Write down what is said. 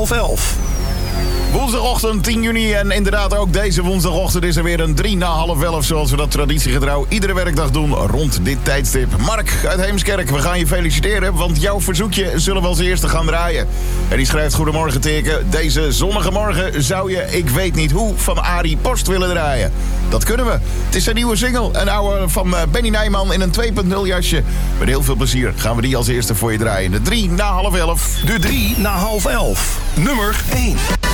half 11. Woensdagochtend 10 juni en inderdaad ook deze woensdagochtend is er weer een 3 na half 11... zoals we dat traditiegetrouw iedere werkdag doen rond dit tijdstip. Mark uit Heemskerk, we gaan je feliciteren, want jouw verzoekje zullen we als eerste gaan draaien. En die schrijft: goedemorgen teken, deze zonnige morgen zou je Ik Weet Niet Hoe van Arie Post willen draaien. Dat kunnen we. Het is een nieuwe single, een oude van Benny Nijman in een 2.0 jasje. Met heel veel plezier gaan we die als eerste voor je draaien. De 3 na half 11. De 3 na half 11. Nummer 1.